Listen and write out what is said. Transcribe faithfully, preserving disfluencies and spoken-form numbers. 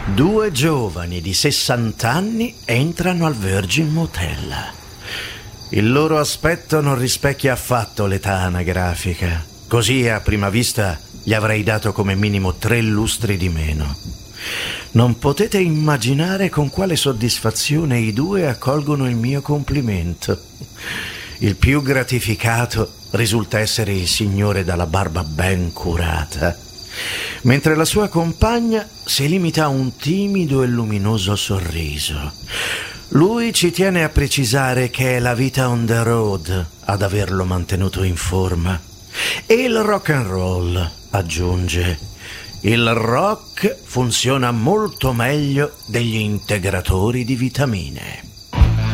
Due giovani di sessanta anni entrano al Virgin Motel. Il loro aspetto non rispecchia affatto l'età anagrafica. Così a prima vista gli avrei dato come minimo tre lustri di meno. Non potete immaginare con quale soddisfazione i due accolgono il mio complimento. Il più gratificato risulta essere il signore dalla barba ben curata, mentre la sua compagna si limita a un timido e luminoso sorriso. Lui ci tiene a precisare che è la vita on the road ad averlo mantenuto in forma. E il rock and roll, aggiunge. Il rock funziona molto meglio degli integratori di vitamine.